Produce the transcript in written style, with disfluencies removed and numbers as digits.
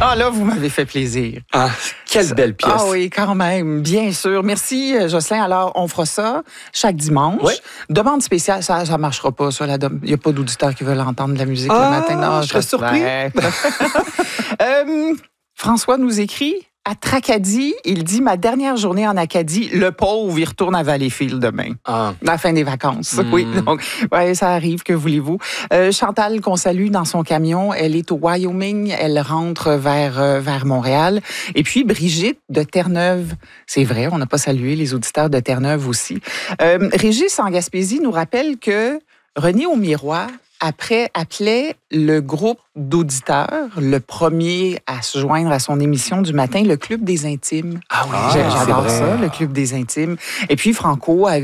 Ah là, vous m'avez fait plaisir. Ah, quelle belle pièce. Ah oui, quand même, bien sûr. Merci, Jocelyn. Alors, on fera ça chaque dimanche. Oui. Demande spéciale, ça ne marchera pas, ça. Il n'y a pas d'auditeurs qui veulent entendre de la musique le matin. Non, je serais surpris. François nous écrit... À Tracadie, il dit « Ma dernière journée en Acadie, le pauvre, il retourne à Valleyfield demain. À la fin des vacances. Oui, donc, ouais, ça arrive, que voulez-vous. Chantal, qu'on salue dans son camion, elle est au Wyoming, elle rentre vers Montréal. Et puis, Brigitte de Terre-Neuve, c'est vrai, on n'a pas salué les auditeurs de Terre-Neuve aussi. Régis, en Gaspésie, nous rappelle que René Aumirois appelait le groupe d'auditeurs, le premier à se joindre à son émission du matin, le Club des Intimes. Ah oui, J'adore ça, le Club des Intimes. Et puis, Franco avait